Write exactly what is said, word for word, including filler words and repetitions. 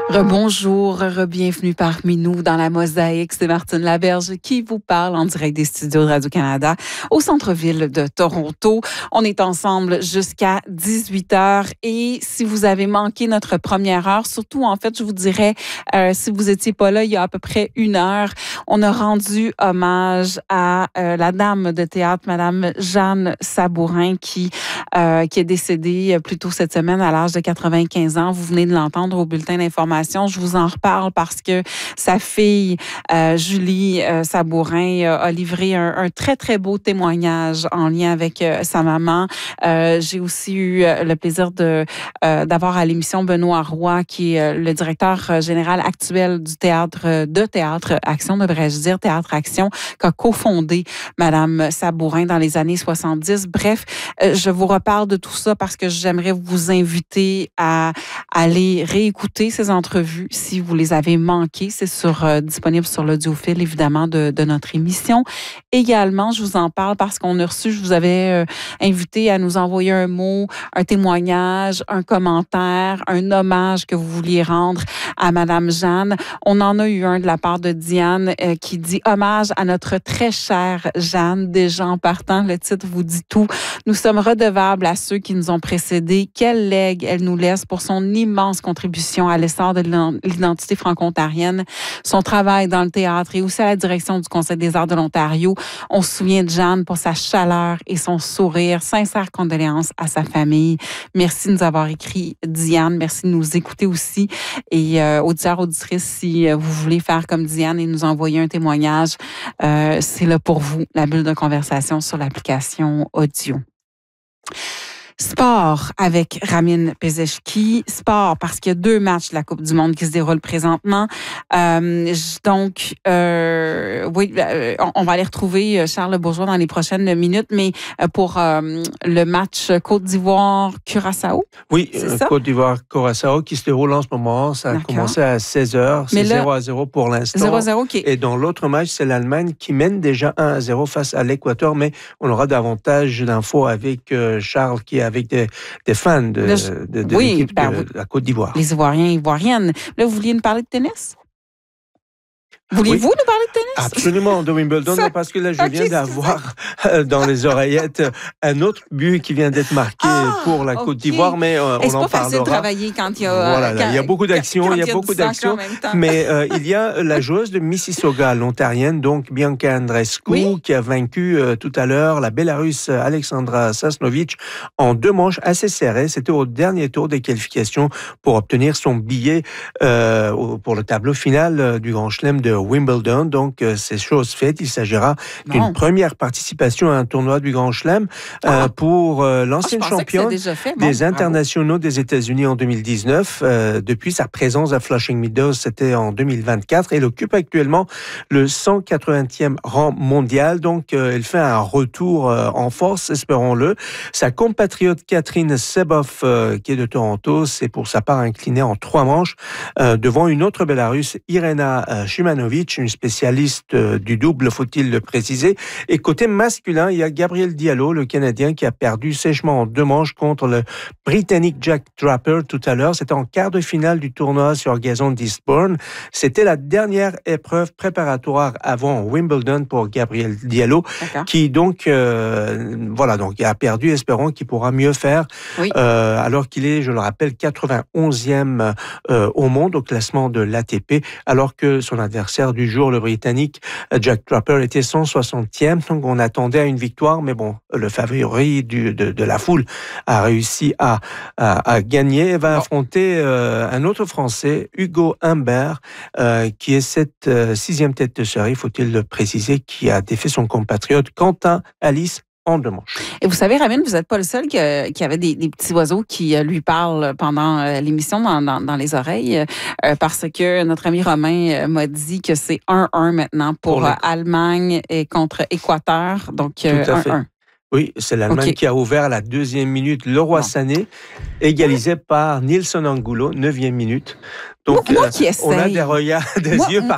Rebonjour, re-bienvenue parmi nous dans la mosaïque. C'est Martine Laberge qui vous parle en direct des studios de Radio-Canada au centre-ville de Toronto. On est ensemble jusqu'à dix-huit heures et si vous avez manqué notre première heure, surtout en fait, je vous dirais, euh, si vous étiez pas là il y a à peu près une heure, on a rendu hommage à euh, la dame de théâtre, Madame Jeanne Sabourin, qui, euh, qui est décédée plus tôt cette semaine à l'âge de quatre-vingt-quinze ans. Vous venez de l'entendre au bulletin d'information. Je vous en reparle parce que sa fille, euh, Julie euh, Sabourin, euh, a livré un, un très, très beau témoignage en lien avec euh, sa maman. Euh, j'ai aussi eu le plaisir de, euh, d'avoir à l'émission Benoît Roy, qui est euh, le directeur général actuel du théâtre, de Théâtre Action, devrais-je dire, Théâtre Action, qu'a cofondé Madame Sabourin dans les années soixante-dix. Bref, euh, je vous reparle de tout ça parce que j'aimerais vous inviter à aller réécouter ces entrevues si vous les avez manquées. C'est sur, euh, disponible sur l'audiophile, évidemment, de, de notre émission. Également, je vous en parle parce qu'on a reçu, je vous avais euh, invité à nous envoyer un mot, un témoignage, un commentaire, un hommage que vous vouliez rendre à Madame Jeanne. On en a eu un de la part de Diane euh, qui dit « Hommage à notre très chère Jeanne ». Déjà en partant, le titre vous dit tout. Nous sommes redevables à ceux qui nous ont précédés. Quel legs elle nous laisse pour son immense contribution à l'essor de l'identité franco-ontarienne, son travail dans le théâtre et aussi à la direction du Conseil des arts de l'Ontario. On se souvient de Jeanne pour sa chaleur et son sourire. Sincères condoléances à sa famille. Merci de nous avoir écrit, Diane. Merci de nous écouter aussi. Et euh, auditeurs, auditrices, si vous voulez faire comme Diane et nous envoyer un témoignage, euh, c'est là pour vous, la bulle de conversation sur l'application audio. Sport avec Ramin Pezeshki. Sport parce qu'il y a deux matchs de la Coupe du Monde qui se déroulent présentement. Euh, donc, euh, oui, euh, on, on va aller retrouver Charles Bourgeois dans les prochaines minutes, mais pour euh, le match Côte d'Ivoire-Curaçao. Oui, euh, Côte d'Ivoire-Curaçao qui se déroule en ce moment. Ça a D'accord. commencé à seize heures. C'est zéro à zéro pour l'instant. zéro à zéro, OK. Et dans l'autre match, c'est l'Allemagne qui mène déjà un à zéro face à l'Équateur, mais on aura davantage d'infos avec euh, Charles qui est avec des, des fans de, de, de, de oui, l'équipe ben, de, de la Côte d'Ivoire. Les Ivoiriens, Ivoiriennes. Là, vous vouliez nous parler de tennis? Voulez-vous oui. nous parler de tennis? Absolument, de Wimbledon, Ça... parce que là, je okay, viens d'avoir dans les oreillettes un autre but qui vient d'être marqué ah, pour la Côte okay. d'Ivoire, mais euh, on en parlera. C'est pas facile de travailler quand il y a... Voilà, quand, il y a beaucoup d'actions, il y a, il y a beaucoup d'actions, mais euh, il y a la joueuse de Mississauga, l'Ontarienne, donc Bianca Andreescu, oui. qui a vaincu euh, tout à l'heure la Bélarusse Alexandra Sasnovic en deux manches assez serrées. C'était au dernier tour des qualifications pour obtenir son billet euh, pour le tableau final euh, du Grand Chelem de Wimbledon, donc euh, c'est chose faite. Il s'agira d'une non. première participation à un tournoi du Grand Chelem euh, ah. pour euh, l'ancienne ah, championne bon, des internationaux des États-Unis en deux mille dix-neuf. Euh, depuis sa présence à Flushing Meadows, c'était en deux mille vingt-quatre. Elle occupe actuellement le cent quatre-vingtième rang mondial, donc euh, elle fait un retour euh, en force, espérons-le. Sa compatriote Catherine Seboff, euh, qui est de Toronto, s'est pour sa part inclinée en trois manches euh, devant une autre Bélarusse, Irena euh, Shimanovic, une spécialiste du double, faut-il le préciser. Et côté masculin, il y a Gabriel Diallo, le Canadien, qui a perdu sèchement en deux manches contre le Britannique Jack Draper tout à l'heure. C'était en quart de finale du tournoi sur gazon d'Eastbourne. C'était la dernière épreuve préparatoire avant Wimbledon pour Gabriel Diallo, D'accord. qui donc, euh, voilà, donc a perdu. Espérons qu'il pourra mieux faire, oui. euh, alors qu'il est, je le rappelle, quatre-vingt-onzième euh, au monde au classement de l'A T P, alors que son adversaire du jour, le Britannique Jack Draper, était cent soixantième, donc on attendait à une victoire, mais bon, le favori du, de, de la foule a réussi à, à, à gagner et va bon. affronter euh, un autre Français, Hugo Humbert, euh, qui est cette euh, sixième tête de série, faut-il le préciser, qui a défait son compatriote Quentin Alice en deux manches. Et vous savez, Ramin, vous n'êtes pas le seul qui, euh, qui avait des, des petits oiseaux qui euh, lui parlent pendant euh, l'émission dans, dans, dans les oreilles, euh, parce que notre ami Romain euh, m'a dit que c'est un un maintenant pour, pour euh, Allemagne et contre Équateur, donc euh, un un. Oui, c'est l'Allemagne okay. qui a ouvert à la deuxième minute. Leroy bon. Sané, égalisé par Nilson Angulo, neuvième minute. Donc, moi, moi qui euh, on a des regards, des moi, yeux